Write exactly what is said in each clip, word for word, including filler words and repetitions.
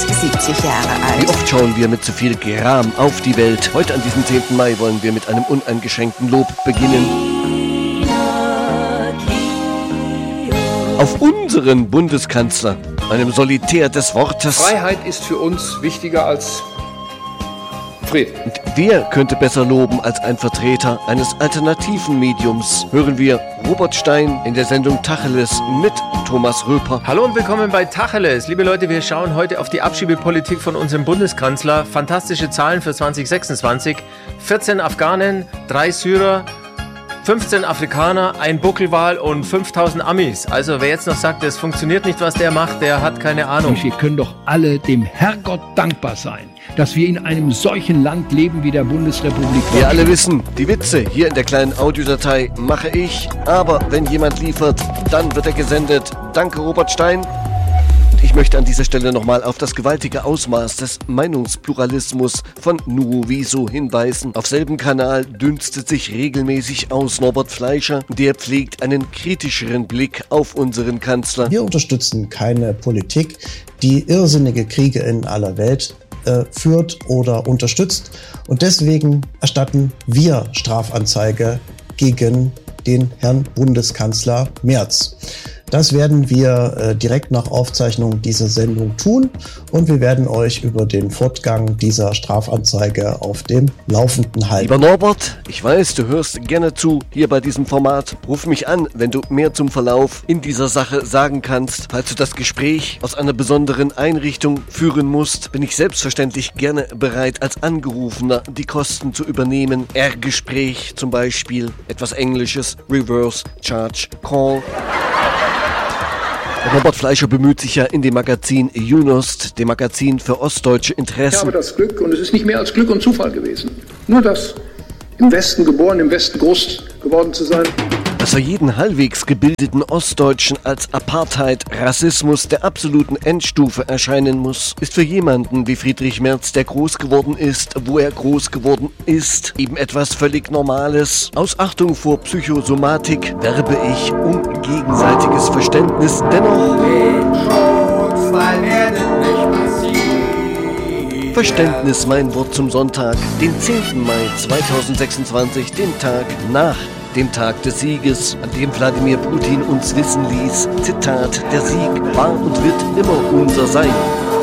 siebzig Jahre alt. Wie oft schauen wir mit zu viel Gram auf die Welt. Heute an diesem zehnten Mai wollen wir mit einem uneingeschränkten Lob beginnen. Auf unseren Bundeskanzler, einem Solitär des Wortes. Freiheit ist für uns wichtiger als Frieden. Und wer könnte besser loben als ein Vertreter eines alternativen Mediums? Hören wir Robert Stein in der Sendung Tacheles mit Thomas Röper. Hallo und willkommen bei Tacheles. Liebe Leute, wir schauen heute auf die Abschiebepolitik von unserem Bundeskanzler. Fantastische Zahlen für zwanzig sechsundzwanzig. vierzehn Afghanen, drei Syrer, fünfzehn Afrikaner, ein Buckelwal und fünftausend Amis. Also wer jetzt noch sagt, das funktioniert nicht, was der macht, der hat keine Ahnung. Wir können doch alle dem Herrgott dankbar sein, dass wir in einem solchen Land leben wie der Bundesrepublik. Wir alle wissen, die Witze hier in der kleinen Audiodatei mache ich. Aber wenn jemand liefert, dann wird er gesendet. Danke, Robert Stein. Ich möchte an dieser Stelle nochmal auf das gewaltige Ausmaß des Meinungspluralismus von Nuoviso hinweisen. Auf selben Kanal dünstet sich regelmäßig aus Norbert Fleischer. Der pflegt einen kritischeren Blick auf unseren Kanzler. Wir unterstützen keine Politik, die irrsinnige Kriege in aller Welt äh, führt oder unterstützt. Und deswegen erstatten wir Strafanzeige gegen den Herrn Bundeskanzler Merz. Das werden wir äh, direkt nach Aufzeichnung dieser Sendung tun und wir werden euch über den Fortgang dieser Strafanzeige auf dem Laufenden halten. Lieber Norbert, ich weiß, du hörst gerne zu hier bei diesem Format. Ruf mich an, wenn du mehr zum Verlauf in dieser Sache sagen kannst. Falls du das Gespräch aus einer besonderen Einrichtung führen musst, bin ich selbstverständlich gerne bereit, als Angerufener die Kosten zu übernehmen. R-Gespräch zum Beispiel, etwas Englisches, Reverse Charge Call. Robert Fleischer bemüht sich ja in dem Magazin Junost, dem Magazin für ostdeutsche Interessen. Ich habe das Glück, und es ist nicht mehr als Glück und Zufall gewesen, nur das, im Westen geboren, im Westen groß geworden zu sein. Dass für jeden halbwegs gebildeten Ostdeutschen als Apartheid, Rassismus der absoluten Endstufe erscheinen muss, ist für jemanden wie Friedrich Merz, der groß geworden ist, wo er groß geworden ist, eben etwas völlig Normales. Aus Achtung vor Psychosomatik werbe ich um gegenseitiges Verständnis. Dennoch Verständnis, mein Wort zum Sonntag, den zehnten Mai zweitausendsechsundzwanzig, den Tag nach dem Tag des Sieges, an dem Wladimir Putin uns wissen ließ, Zitat, der Sieg war und wird immer unser sein.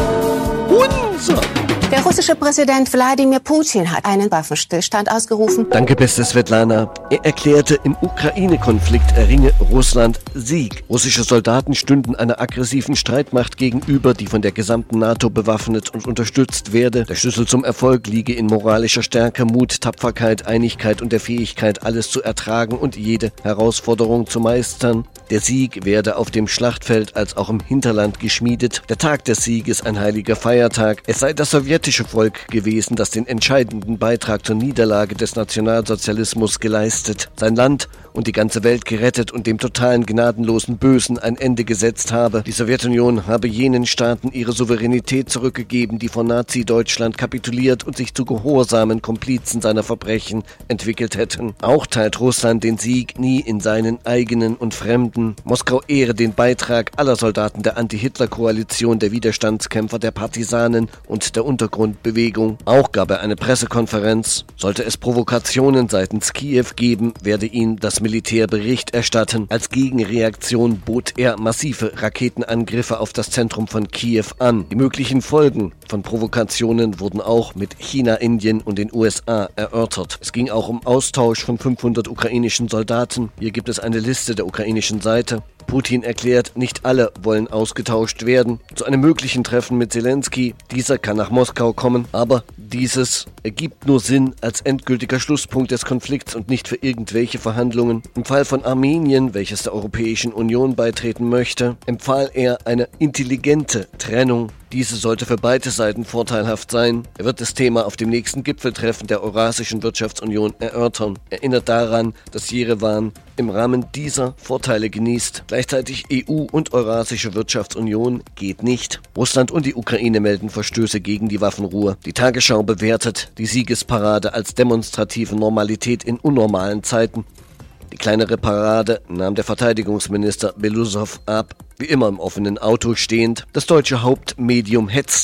Unser! Der russische Präsident Wladimir Putin hat einen Waffenstillstand ausgerufen. Danke, beste Svetlana. Er erklärte, im Ukraine-Konflikt erringe Russland Sieg. Russische Soldaten stünden einer aggressiven Streitmacht gegenüber, die von der gesamten NATO bewaffnet und unterstützt werde. Der Schlüssel zum Erfolg liege in moralischer Stärke, Mut, Tapferkeit, Einigkeit und der Fähigkeit, alles zu ertragen und jede Herausforderung zu meistern. Der Sieg werde auf dem Schlachtfeld als auch im Hinterland geschmiedet. Der Tag des Sieges ein heiliger Feiertag. Es sei das sowjetische Volk gewesen, das den entscheidenden Beitrag zur Niederlage des Nationalsozialismus geleistet, sein Land und die ganze Welt gerettet und dem totalen gnadenlosen Bösen ein Ende gesetzt habe. Die Sowjetunion habe jenen Staaten ihre Souveränität zurückgegeben, die vor Nazi-Deutschland kapituliert und sich zu gehorsamen Komplizen seiner Verbrechen entwickelt hätten. Auch teilt Russland den Sieg nie in seinen eigenen und fremden. Moskau ehre den Beitrag aller Soldaten der Anti-Hitler-Koalition, der Widerstandskämpfer, der Partisanen und der Untergrundbewegung. Auch gab er eine Pressekonferenz. Sollte es Provokationen seitens Kiew geben, werde ihn das Militär Bericht erstatten. Als Gegenreaktion bot er massive Raketenangriffe auf das Zentrum von Kiew an. Die möglichen Folgen von Provokationen wurden auch mit China, Indien und den U S A erörtert. Es ging auch um Austausch von fünfhundert ukrainischen Soldaten. Hier gibt es eine Liste der ukrainischen Seite. Putin erklärt, nicht alle wollen ausgetauscht werden. Zu einem möglichen Treffen mit Zelensky, dieser kann nach Moskau kommen, aber dieses ergibt nur Sinn als endgültiger Schlusspunkt des Konflikts und nicht für irgendwelche Verhandlungen. Im Fall von Armenien, welches der Europäischen Union beitreten möchte, empfahl er eine intelligente Trennung. Diese sollte für beide Seiten vorteilhaft sein. Er wird das Thema auf dem nächsten Gipfeltreffen der Eurasischen Wirtschaftsunion erörtern. Erinnert daran, dass Jerewan im Rahmen dieser Vorteile genießt. Gleichzeitig E U und Eurasische Wirtschaftsunion geht nicht. Russland und die Ukraine melden Verstöße gegen die Waffenruhe. Die Tagesschau bewertet die Siegesparade als demonstrative Normalität in unnormalen Zeiten. Die kleinere Parade nahm der Verteidigungsminister Belousov ab, wie immer im offenen Auto stehend. Das deutsche Hauptmedium hetzt.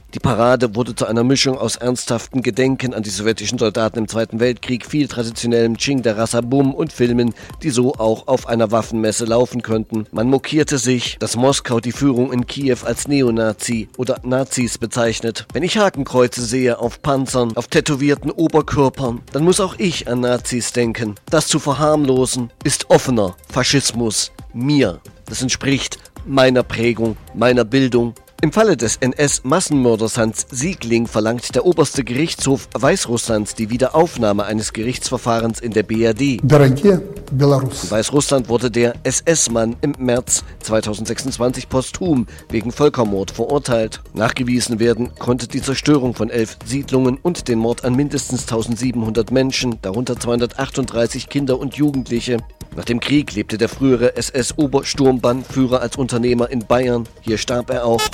Die Parade wurde zu einer Mischung aus ernsthaftem Gedenken an die sowjetischen Soldaten im Zweiten Weltkrieg, viel traditionellem Ching der Rassabum und Filmen, die so auch auf einer Waffenmesse laufen könnten. Man mokierte sich, dass Moskau die Führung in Kiew als Neonazi oder Nazis bezeichnet. Wenn ich Hakenkreuze sehe auf Panzern, auf tätowierten Oberkörpern, dann muss auch ich an Nazis denken. Das zu verharmlosen ist offener Faschismus. Mir. Das entspricht meiner Prägung, meiner Bildung. Im Falle des N S-Massenmörders Hans Siegling verlangt der oberste Gerichtshof Weißrusslands die Wiederaufnahme eines Gerichtsverfahrens in der B R D. In Weißrussland wurde der S S-Mann im März zweitausendsechsundzwanzig posthum wegen Völkermord verurteilt. Nachgewiesen werden konnte die Zerstörung von elf Siedlungen und den Mord an mindestens tausendsiebenhundert Menschen, darunter zweihundertachtunddreißig Kinder und Jugendliche. Nach dem Krieg lebte der frühere S S-Obersturmbannführer als Unternehmer in Bayern. Hier starb er auch.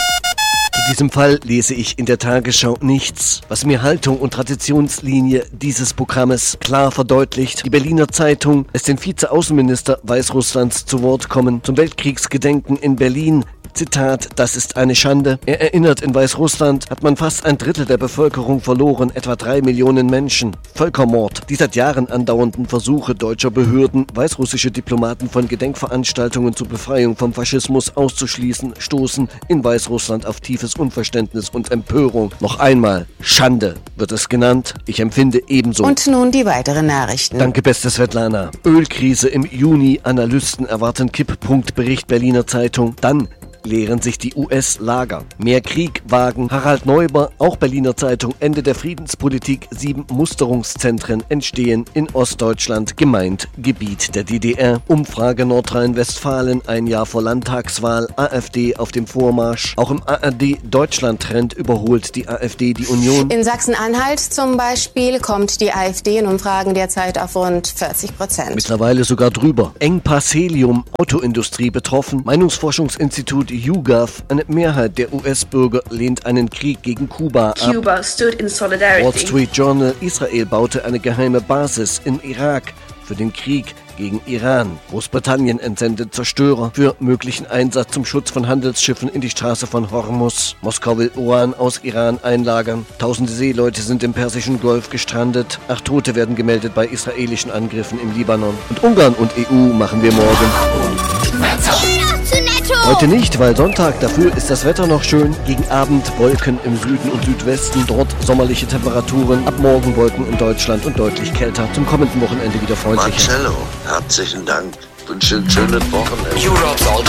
In diesem Fall lese ich in der Tagesschau nichts, was mir Haltung und Traditionslinie dieses Programmes klar verdeutlicht. Die Berliner Zeitung lässt den Vize-Außenminister Weißrusslands zu Wort kommen zum Weltkriegsgedenken in Berlin. Zitat, das ist eine Schande. Er erinnert, in Weißrussland hat man fast ein Drittel der Bevölkerung verloren, etwa drei Millionen Menschen. Völkermord. Die seit Jahren andauernden Versuche deutscher Behörden, weißrussische Diplomaten von Gedenkveranstaltungen zur Befreiung vom Faschismus auszuschließen, stoßen in Weißrussland auf tiefes Unverständnis und Empörung. Noch einmal, Schande wird es genannt. Ich empfinde ebenso. Und nun die weiteren Nachrichten. Danke, beste Svetlana. Ölkrise im Juni. Analysten erwarten Kipppunkt, Bericht Berliner Zeitung. Dann leeren sich die U S-Lager. Mehr Krieg wagen. Harald Neuber, auch Berliner Zeitung, Ende der Friedenspolitik. Sieben Musterungszentren entstehen in Ostdeutschland, gemeint Gebiet der D D R. Umfrage Nordrhein-Westfalen, ein Jahr vor Landtagswahl. AfD auf dem Vormarsch. Auch im A R D-Deutschland-Trend überholt die AfD die Union. In Sachsen-Anhalt zum Beispiel kommt die AfD in Umfragen derzeit auf rund vierzig Prozent. Mittlerweile sogar drüber. Engpass Helium, Autoindustrie betroffen. Meinungsforschungsinstitut YouGov, eine Mehrheit der U S-Bürger lehnt einen Krieg gegen Kuba ab. Cuba stood in solidarity. Wall Street Journal, Israel baute eine geheime Basis im Irak für den Krieg gegen Iran. Großbritannien entsendet Zerstörer für möglichen Einsatz zum Schutz von Handelsschiffen in die Straße von Hormuz. Moskau will Uran aus Iran einlagern. Tausende Seeleute sind im Persischen Golf gestrandet. Acht Tote werden gemeldet bei israelischen Angriffen im Libanon. Und Ungarn und E U machen wir morgen. Heute nicht, weil Sonntag, dafür ist das Wetter noch schön. Gegen Abend Wolken im Süden und Südwesten, dort sommerliche Temperaturen. Ab morgen Wolken in Deutschland und deutlich kälter. Zum kommenden Wochenende wieder freundlicher. Marcello, herzlichen Dank. Ich wünsche ein schönes Wochenende.